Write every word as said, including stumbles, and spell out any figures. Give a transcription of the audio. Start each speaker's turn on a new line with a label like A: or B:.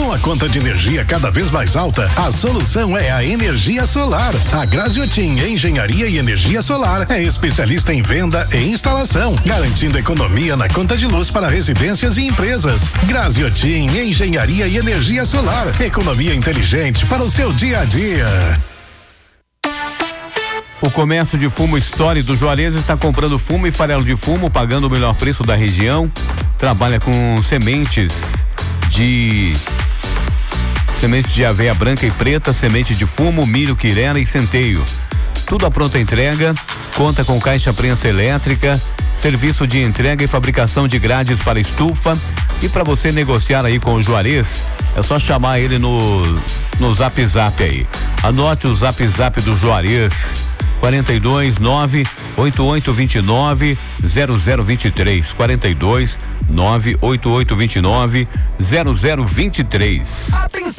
A: Com a conta de energia cada vez mais alta, a solução é a energia solar. A Graziotin Engenharia e Energia Solar é especialista em venda e instalação, garantindo economia na conta de luz para residências e empresas. Graziotin Engenharia e Energia Solar, economia inteligente para o seu dia a dia.
B: O comércio de fumo Story do Juarez está comprando fumo e farelo de fumo, pagando o melhor preço da região. Trabalha com sementes de sementes de aveia branca e preta, semente de fumo, milho, quirera e centeio. Tudo à pronta entrega, conta com caixa prensa elétrica, serviço de entrega e fabricação de grades para estufa. E para você negociar aí com o Juarez, é só chamar ele no no Zap Zap aí. Anote o Zap Zap do Juarez: quarenta e dois, nove, oito oito dois nove, zero zero dois três, quarenta e dois, nove, oito oito dois nove, zero zero dois três.